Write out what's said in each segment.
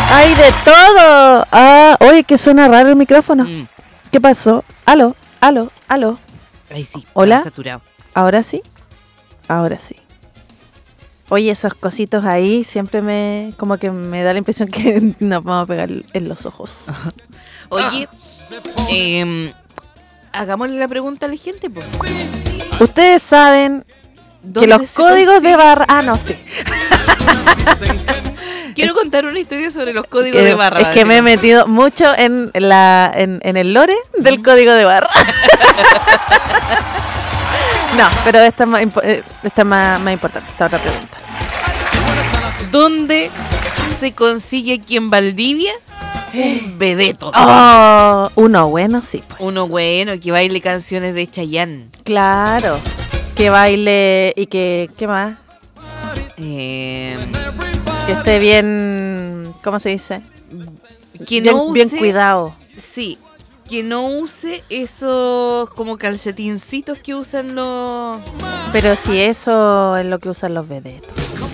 ¡Hay de todo! Ah, oye, que suena raro el micrófono. ¿Qué pasó? Aló. Ahí sí, ¿Hola? saturado. ¿Ahora sí? Ahora sí. Oye, esos cositos ahí siempre como que me da la impresión que nos vamos a pegar en los ojos. Oye, hagámosle la pregunta a la gente, pues. Ustedes saben que los códigos de barra... Ah, no, sí. Quiero contar una historia sobre los códigos de barra. Es que me he metido mucho en el lore del código de barra. No, pero esta es más importante, esta otra pregunta. ¿Dónde se consigue aquí en Valdivia un vedeto? Oh, uno bueno, sí. Pues. Uno bueno, que baile canciones de Chayanne. Claro, que baile y que... ¿Qué más? Que esté bien... ¿Cómo se dice? Que bien, no use, bien cuidado. Sí, que no use esos como calcetincitos que usan los... Pero si eso es lo que usan los vedetos.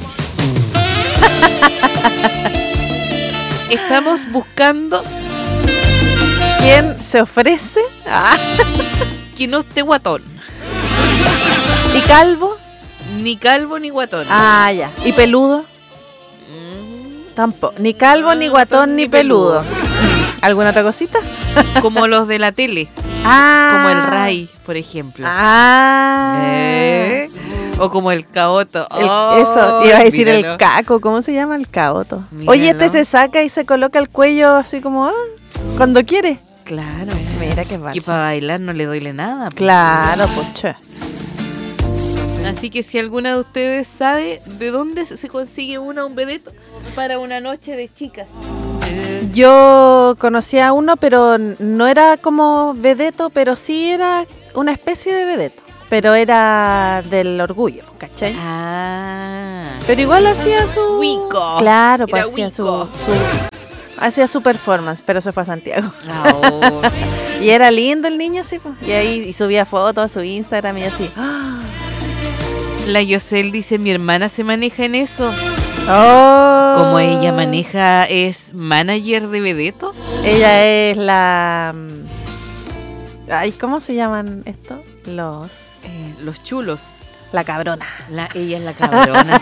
Estamos buscando ¿quién se ofrece? Que no esté guatón. ¿Y calvo? Ni calvo ni guatón. Ah, ya. ¿Y peludo? Tampoco. Ni calvo, ni guatón, ni peludo. ¿Alguna otra cosita? Como los de la tele. Ah. Como el Ray, por ejemplo. Ah. O como el Caoto. Eso, iba a decir míralo. el caco. ¿Cómo se llama el caoto? Míralo. Oye, este se saca y se coloca el cuello así como cuando quiere. Claro. Mira qué Que pasa. para bailar no le duele nada. Pues. Claro, pucha. Así que si alguna de ustedes sabe de dónde se consigue un vedeto para una noche de chicas. Yo conocía a uno, pero no era como vedeto, pero sí era una especie de vedeto. Pero era del orgullo, ¿cachai? Ah. Pero igual hacía su... Wico. Claro, pues Era hacía Wico. hacía su performance, pero se fue a Santiago. Oh. Y era lindo el niño, sí, pues. Y ahí subía fotos a su Instagram y así. La Yosel dice, mi hermana se maneja en eso. Oh. Como ella maneja, es manager de vedeto. Ella es la... Ay, ¿cómo se llaman esto? Los chulos. La cabrona. Ella es la cabrona.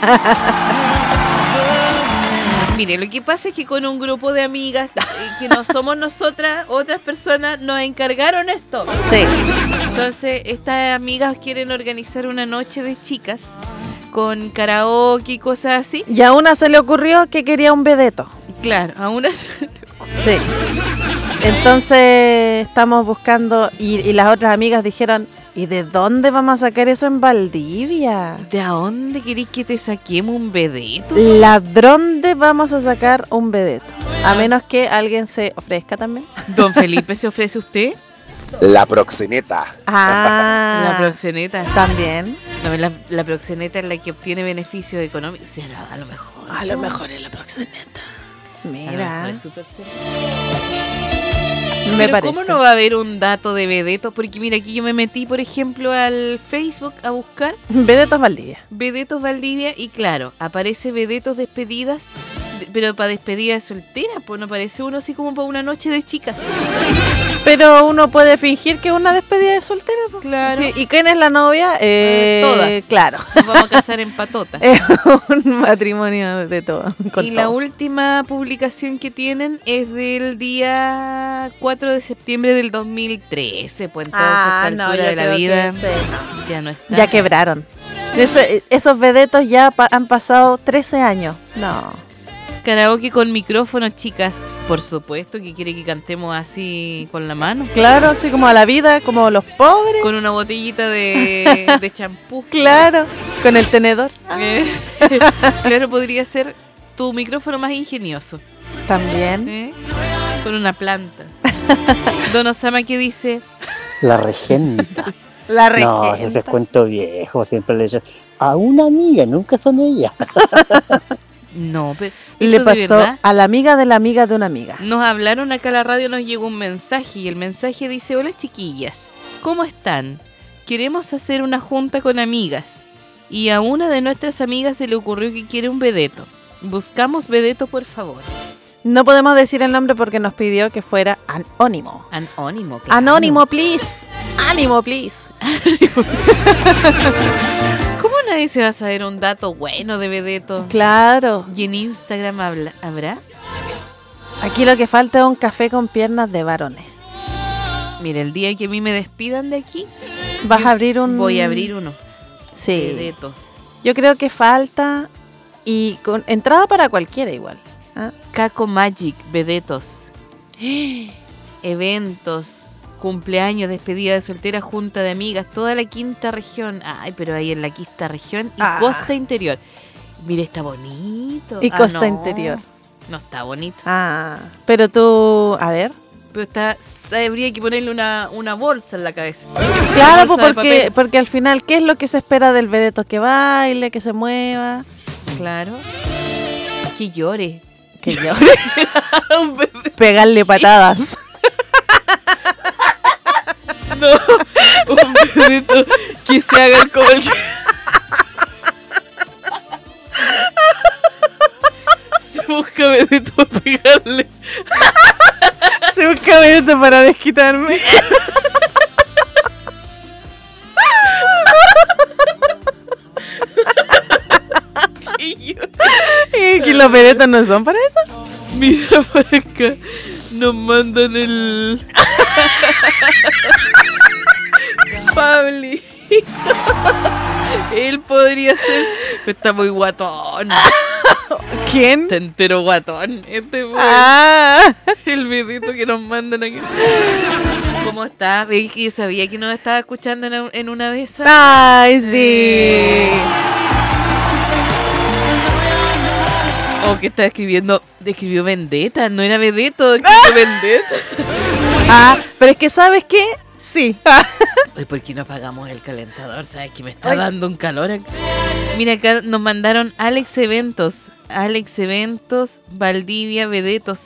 Mire, lo que pasa es que con un grupo de amigas que no somos nosotras, otras personas nos encargaron esto. Sí. Entonces, estas amigas quieren organizar una noche de chicas con karaoke y cosas así. Y a una se le ocurrió que quería un vedeto. Claro, a una... Sí. Entonces estamos buscando y las otras amigas dijeron, ¿y de dónde vamos a sacar eso en Valdivia? ¿De dónde querés que te saquemos un vedeto? ¿Dónde vamos a sacar un vedeto? A menos que alguien se ofrezca también. Don Felipe, ¿se ofrece usted? La proxeneta. Ah, La proxeneta. también. No, la proxeneta es la que obtiene beneficios económicos. Será, a lo mejor. A lo mejor es la proxeneta. Mira, Es su proxeneta. me Pero parece. ¿cómo no va a haber un dato de vedeto? Porque mira, aquí yo me metí, por ejemplo, al Facebook a buscar Vedetos Valdivia. Vedetos Valdivia y claro, aparece Vedetos despedidas, pero para despedidas solteras, pues no aparece uno así como para una noche de chicas. Pero uno puede fingir que es una despedida de soltera. Po. Claro. Sí, ¿y quién es la novia? Todas. Claro. Nos vamos a casar en patota. Es un matrimonio de todo. Y la última publicación que tienen es del día 4 de septiembre del 2013. Pues entonces, a esta altura de la vida, ya no está. Ya quebraron. Esos vedetos ya han pasado 13 años. No. Karaoke con micrófono, chicas. Por supuesto que quiere que cantemos así con la mano. Claro, así como a la vida, como los pobres. Con una botellita de champú. Claro, con el tenedor. Claro, podría ser tu micrófono más ingenioso. También. Con una planta. Don Osama, ¿qué dice? La regenta. La No, regenta. siempre es cuento viejo, siempre le dicen a una amiga, nunca son ellas. No, pero Le esto de pasó verdad. a la amiga de una amiga. Nos hablaron acá a la radio, nos llegó un mensaje y el mensaje dice: hola chiquillas, ¿cómo están? Queremos hacer una junta con amigas y a una de nuestras amigas se le ocurrió que quiere un vedeto. Buscamos vedeto, por favor. No podemos decir el nombre porque nos pidió que fuera anónimo. Anónimo, claro. Anónimo, please. Ánimo, please. ¿Cómo nadie se va a saber un dato bueno de Vedeto? Claro. ¿Y en Instagram habrá? Aquí lo que falta es un café con piernas de varones. Mira, el día que a mí me despidan de aquí, ¿Vas a abrir un...? voy a abrir uno. Sí. Vedeto. Yo creo que falta y con entrada para cualquiera igual. ¿Ah? Caco Magic, Vedetos. Eventos, cumpleaños, despedida de soltera, junta de amigas, toda la quinta región. Ay, pero ahí en la quinta región y costa interior. Mire, está bonito. Y costa no, interior. No está bonito. Pero tú, a ver. Pero habría que ponerle una bolsa en la cabeza. Claro, Bolsa de porque, papel. porque al final, ¿qué es lo que se espera del vedeto? Que baile, que se mueva. Claro. Que llore. Que llore. Pegarle patadas. No, un Vedeto que se haga el como el... Se busca Vedeto para pegarle. Se busca vedeto para desquitarme. ¿Y que los vedetos no son para eso? Mira para acá. Nos mandan el... Pabli. Él podría ser... Pero está muy guatón. ¿Quién? Está entero guatón. Este fue el Vedeto que nos mandan aquí. ¿Cómo está? ¿Veis que yo sabía que nos estaba escuchando en una de esas? Ay, sí. O que está escribió Vendetta, no era Vedeto, escribió Vendetta. Pero es que ¿sabes qué? Sí. Oye, ¿por qué no apagamos el calentador? ¿Sabes que me está dando un calor acá? Mira, acá nos mandaron Alex Eventos, Valdivia, Vedetos.